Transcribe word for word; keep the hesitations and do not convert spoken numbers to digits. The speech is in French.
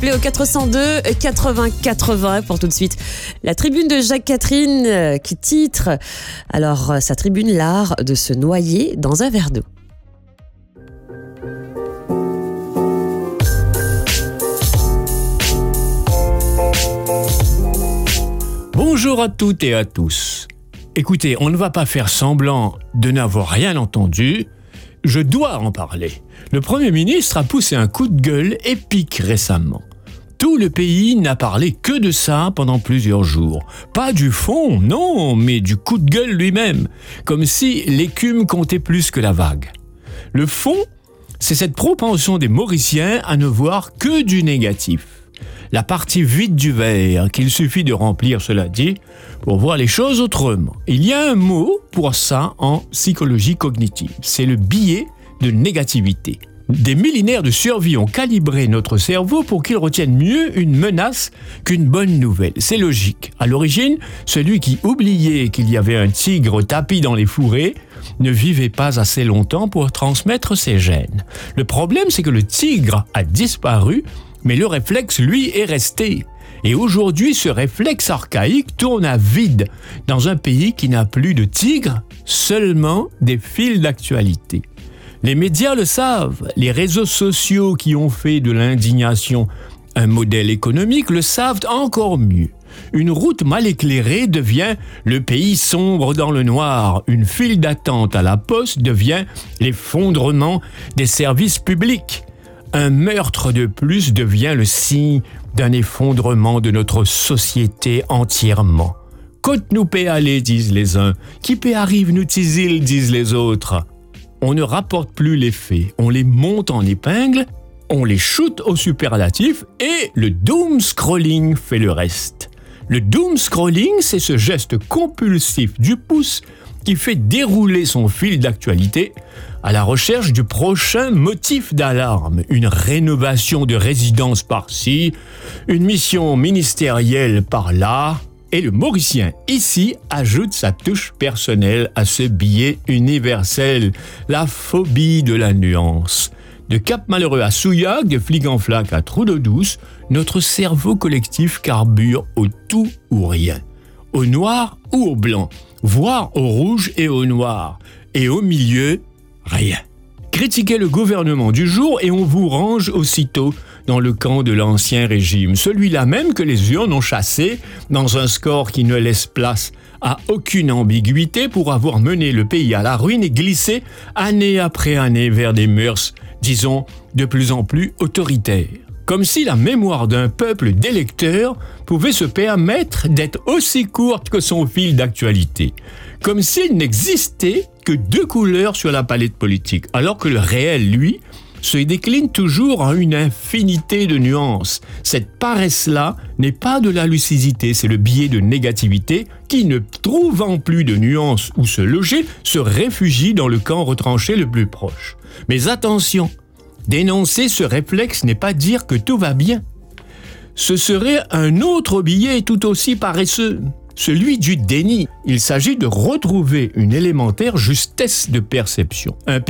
Appelez au quatre cent deux quatre-vingts quatre-vingts pour tout de suite. La tribune de Jacques Catherine euh, qui titre alors euh, sa tribune l'art de se noyer dans un verre d'eau. Bonjour à toutes et à tous. Écoutez, on ne va pas faire semblant de n'avoir rien entendu. Je dois en parler. Le Premier ministre a poussé un coup de gueule épique récemment. Tout le pays n'a parlé que de ça pendant plusieurs jours. Pas du fond, non, mais du coup de gueule lui-même. Comme si l'écume comptait plus que la vague. Le fond, c'est cette propension des Mauriciens à ne voir que du négatif. La partie vide du verre, qu'il suffit de remplir, cela dit, pour voir les choses autrement. Il y a un mot pour ça en psychologie cognitive, c'est le biais de négativité. Des millénaires de survie ont calibré notre cerveau pour qu'il retienne mieux une menace qu'une bonne nouvelle. C'est logique. À l'origine, celui qui oubliait qu'il y avait un tigre tapi dans les fourrés ne vivait pas assez longtemps pour transmettre ses gènes. Le problème, c'est que le tigre a disparu, mais le réflexe, lui, est resté. Et aujourd'hui, ce réflexe archaïque tourne à vide dans un pays qui n'a plus de tigres, seulement des fils d'actualité. Les médias le savent, les réseaux sociaux qui ont fait de l'indignation un modèle économique le savent encore mieux. Une route mal éclairée devient le pays sombre dans le noir. Une file d'attente à la poste devient l'effondrement des services publics. Un meurtre de plus devient le signe d'un effondrement de notre société entièrement. Côte nous paie aller, disent les uns. Qui paie arrive nous tise-il, disent les autres. On ne rapporte plus les faits, on les monte en épingle, on les shoot au superlatif et le doom scrolling fait le reste. Le doom scrolling, c'est ce geste compulsif du pouce qui fait dérouler son fil d'actualité à la recherche du prochain motif d'alarme, une rénovation de résidence par-ci, une mission ministérielle par-là, et le Mauricien ici ajoute sa touche personnelle à ce billet universel, la phobie de la nuance. De Cap-Malheureux à Souillac, de Flic-en-Flac à Trou-d'Eau-Douce, notre cerveau collectif carbure au tout ou rien, au noir ou au blanc, voire au rouge et au noir, et au milieu, rien. Critiquez le gouvernement du jour et on vous range aussitôt dans le camp de l'ancien régime, celui-là même que les urnes ont chassé dans un score qui ne laisse place à aucune ambiguïté pour avoir mené le pays à la ruine et glissé année après année vers des mœurs, disons, de plus en plus autoritaires. Comme si la mémoire d'un peuple d'électeurs pouvait se permettre d'être aussi courte que son fil d'actualité. Comme s'il n'existait que deux couleurs sur la palette politique, alors que le réel, lui, se décline toujours en une infinité de nuances. Cette paresse-là n'est pas de la lucidité, c'est le biais de négativité qui, ne trouvant plus de nuances où se loger, se réfugie dans le camp retranché le plus proche. Mais attention, dénoncer ce réflexe n'est pas dire que tout va bien. Ce serait un autre biais tout aussi paresseux, celui du déni. Il s'agit de retrouver une élémentaire justesse de perception. Un